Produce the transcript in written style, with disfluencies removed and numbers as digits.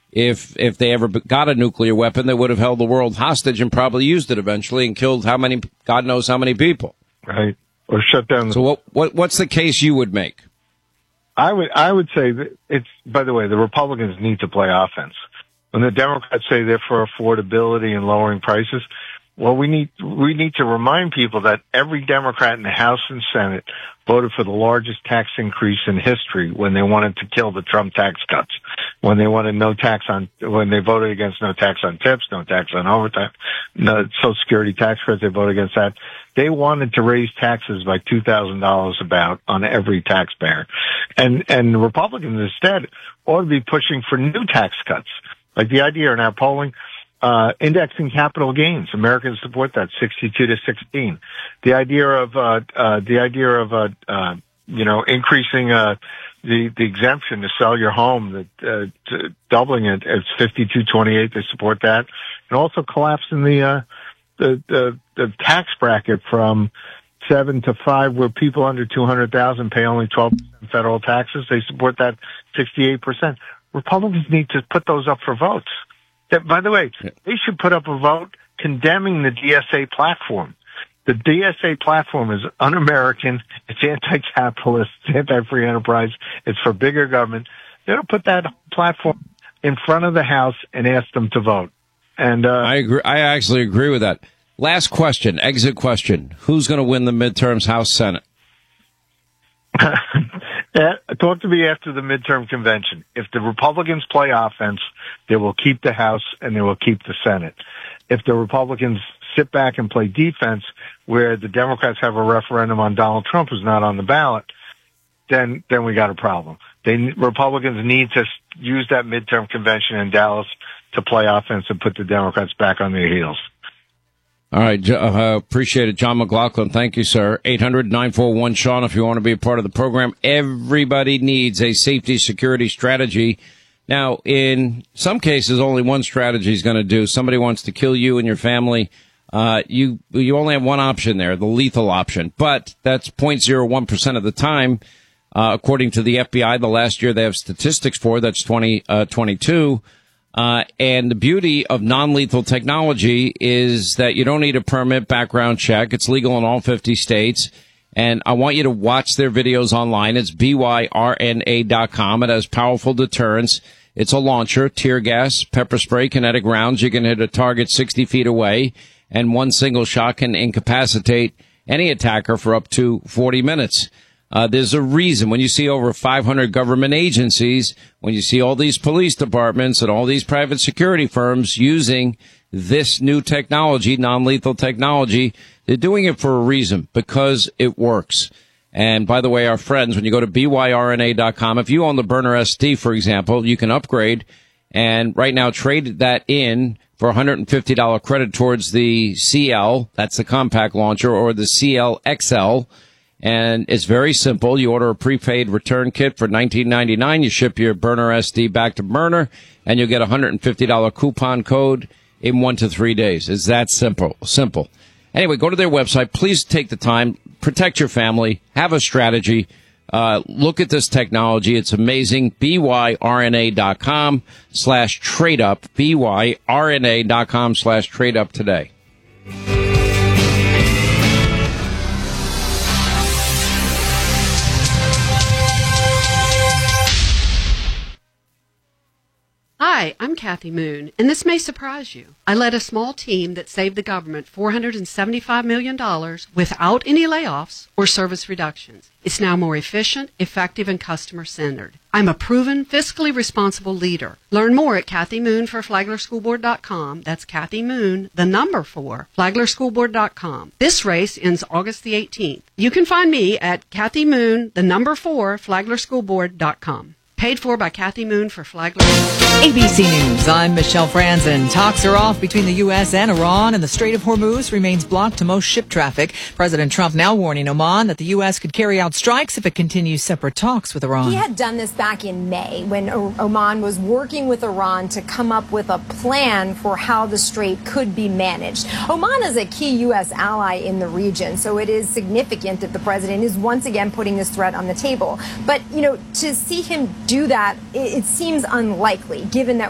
if they ever got a nuclear weapon, they would have held the world hostage and probably used it eventually and killed God knows how many people. Right. Or shut down. So what's the case you would make? I would say that by the way, the Republicans need to play offense. When the Democrats say they're for affordability and lowering prices, well, we need to remind people that every Democrat in the House and Senate voted for the largest tax increase in history when they wanted to kill the Trump tax cuts, when they wanted when they voted against no tax on tips, no tax on overtime, no Social Security tax credits, they voted against that. They wanted to raise taxes by $2,000 about on every taxpayer. And the Republicans instead ought to be pushing for new tax cuts. Like the idea in our polling, indexing capital gains. Americans support that 62-16. The idea of increasing, the exemption to sell your home, doubling it, it's 52-28. They support that. And also collapsing the tax bracket from 7 to 5, where people under 200,000 pay only 12% federal taxes. They support that 68%. Republicans need to put those up for votes. By the way, they should put up a vote condemning the DSA platform. The DSA platform is un-American. It's anti-capitalist. It's anti-free enterprise. It's for bigger government. They don't put that platform in front of the House and ask them to vote. And I agree. I actually agree with that. Last question, exit question. Who's going to win the midterms, House, Senate? Talk to me after the midterm convention. If the Republicans play offense, they will keep the House and they will keep the Senate. If the Republicans sit back and play defense, where the Democrats have a referendum on Donald Trump who's not on the ballot, then we got a problem. Republicans need to use that midterm convention in Dallas to play offense and put the Democrats back on their heels. All right. Appreciate it. John McLaughlin. Thank you, sir. 800-941-SEAN if you want to be a part of the program. Everybody needs a safety security strategy. Now, in some cases, only one strategy is going to do. Somebody wants to kill you and your family. You only have one option there, the lethal option. But that's 0.01% of the time. According to the FBI, the last year they have statistics for, that's 2022. And the beauty of non-lethal technology is that you don't need a permit, background check. It's legal in all 50 states. And I want you to watch their videos online. It's byrna.com. It has powerful deterrence. It's a launcher, tear gas, pepper spray, kinetic rounds. You can hit a target 60 feet away, and one single shot can incapacitate any attacker for up to 40 minutes. There's a reason when you see over 500 government agencies, when you see all these police departments and all these private security firms using this new technology, non-lethal technology, they're doing it for a reason, because it works. And by the way, our friends, when you go to byrna.com, if you own the Burner SD, for example, you can upgrade and right now trade that in for $150 credit towards the CL, that's the compact launcher, or the CL XL. And it's very simple. You order a prepaid return kit for $19.99. You ship your Burner SD back to Burner, and you'll get a $150 coupon code in 1 to 3 days. It's that simple. Simple. Anyway, go to their website. Please take the time. Protect your family. Have a strategy. Look at this technology. It's amazing. byrna.com/trade-up. byrna.com/trade-up today. Hi, I'm Kathy Moon, and this may surprise you. I led a small team that saved the government $475 million without any layoffs or service reductions. It's now more efficient, effective, and customer-centered. I'm a proven, fiscally responsible leader. Learn more at Kathy Moon for FlaglerSchoolBoard.com. That's Kathy Moon, the number 4, FlaglerSchoolBoard.com. This race ends August the 18th. You can find me at Kathy Moon, the number 4, FlaglerSchoolBoard.com. Paid for by Kathy Moon for Flagler. ABC News, I'm Michelle Franzen. Talks are off between the U.S. and Iran, and the Strait of Hormuz remains blocked to most ship traffic. President Trump now warning Oman that the U.S. could carry out strikes if it continues separate talks with Iran. He had done this back in May when Oman was working with Iran to come up with a plan for how the strait could be managed. Oman is a key U.S. ally in the region, so it is significant that the president is once again putting this threat on the table. But, to see him do that, it seems unlikely, given that